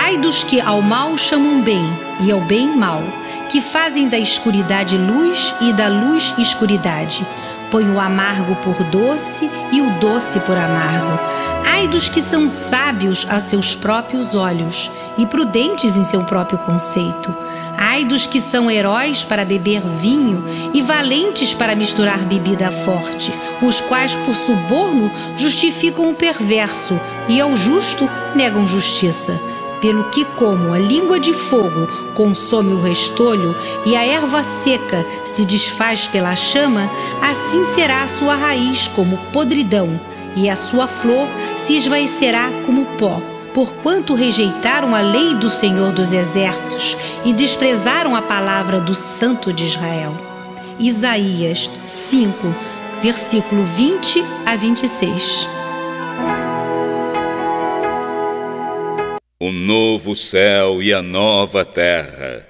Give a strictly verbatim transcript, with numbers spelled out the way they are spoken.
Ai dos que ao mal chamam bem e ao bem mal, que fazem da escuridade luz e da luz escuridade. Põe o amargo por doce e o doce por amargo. Ai dos que são sábios a seus próprios olhos e prudentes em seu próprio conceito. Ai dos que são heróis para beber vinho e valentes para misturar bebida forte, os quais por suborno justificam o perverso e ao justo negam justiça. Pelo que, como a língua de fogo consome o restolho e a erva seca se desfaz pela chama, assim será a sua raiz como podridão, e a sua flor se esvaecerá como pó. Porquanto rejeitaram a lei do Senhor dos Exércitos e desprezaram a palavra do Santo de Israel. Isaías cinco, versículo vinte a vinte e seis. O novo céu e a nova terra,